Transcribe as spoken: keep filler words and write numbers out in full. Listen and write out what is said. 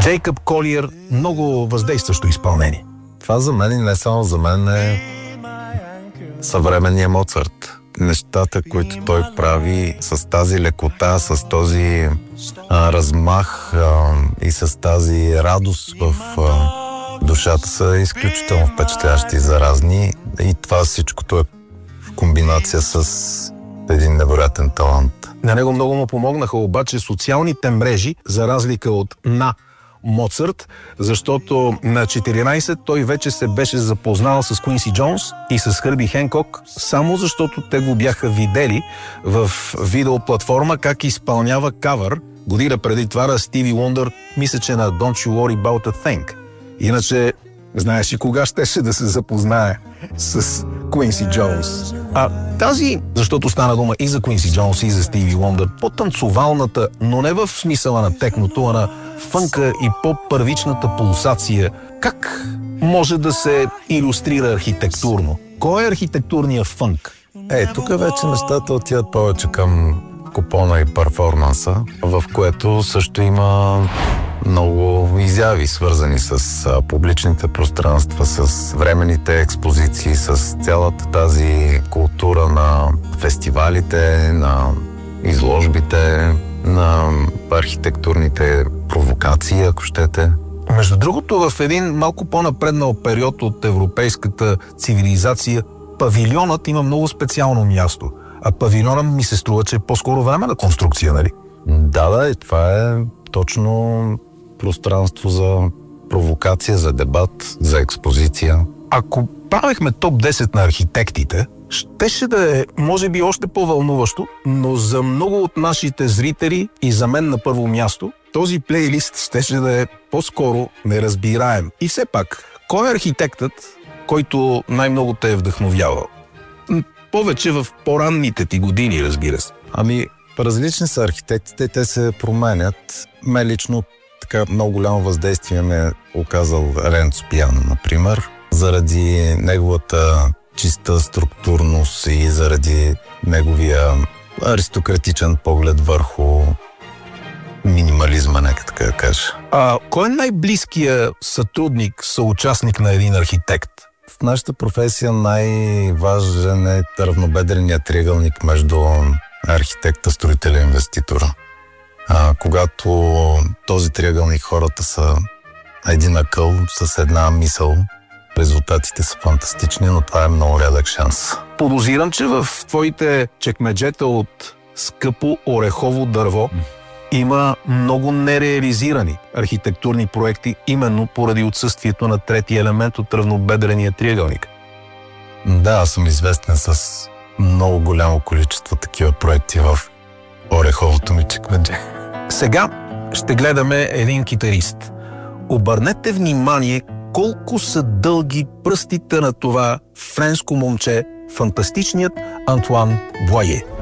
Джейкъб Колиер, много въздействащо изпълнение. Това за мен и не само за мен е съвременния Моцарт. Нещата, които той прави с тази лекота, с този а, размах а, и с тази радост в а, душата са изключително впечатляващи и заразни. И това всичкото е в комбинация с един невероятен талант. На него много му помогнаха обаче социалните мрежи, за разлика от на Моцарт, защото на четиринайсет той вече се беше запознал с Куинси Джонс и с Хърби Хенкок, само защото те го бяха видели в видеоплатформа как изпълнява кавър година преди това на Стиви Уондър, мисля, че на Don't You Worry About a Thing. Иначе, знаеш ли кога щеше да се запознае с Куинси Джонс? А тази, защото стана дума и за Куинси Джонс, и за Стиви Уондър, по-танцовалната, но не в смисъла на техното, а на фънка и по-първичната пулсация, как може да се илюстрира архитектурно? Кой е архитектурният фънк? Е, тук вече нещата отиват повече към купона и перформанса, в което също има много изяви, свързани с а, публичните пространства, с временните експозиции, с цялата тази култура на фестивалите, на изложбите, на архитектурните провокации, ако щете. Между другото, в един малко по-напреднал период от европейската цивилизация, павилионът има много специално място. А павилионът ми се струва, че е по-скоро време на конструкция, нали? Да, да, и това е точно пространство за провокация, за дебат, за експозиция. Ако правихме топ десет на архитектите, щеше да е, може би, още по-вълнуващо, но за много от нашите зрители и за мен на първо място, този плейлист щеше да е по-скоро неразбираем. И все пак, кой е архитектът, който най-много те е вдъхновявал? Повече в по-ранните ти години, разбира се. Ами, различни са архитектите, те се променят. Ме лично така много голямо въздействие ме е оказал Ренцо Пиано, например, заради неговата чиста структурност и заради неговия аристократичен поглед върху минимализма, нека така да кажа. А кой е най-близкият сътрудник, съучастник на един архитект? В нашата професия най-важен е равнобедреният триъгълник между архитекта, строителя и инвеститора. А, когато този триъгълник хората са един акъл с една мисъл, резултатите са фантастични, но това е много рядък шанс. Подозирам, че в твоите чекмеджета от скъпо орехово дърво има много нереализирани архитектурни проекти, именно поради отсъствието на трети елемент от равнобедрения триъгълник. Да, аз съм известен с много голямо количество такива проекти в ореховото ми чекмедже. Сега ще гледаме един китарист. Обърнете внимание колко са дълги пръстите на това френско момче, фантастичният Антуан Боие.